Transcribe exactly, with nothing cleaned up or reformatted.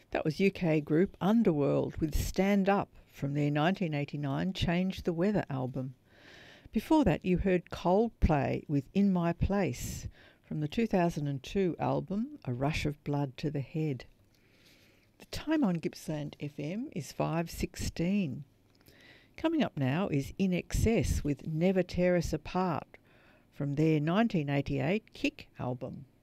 That was U K group Underworld with Stand Up from their nineteen eighty-nine Change the Weather album. Before that you heard Coldplay with In My Place from the two thousand two album A Rush of Blood to the Head. The time on Gippsland F M is five sixteen. Coming up now is In Excess with Never Tear Us Apart from their nineteen eighty-eight Kick album.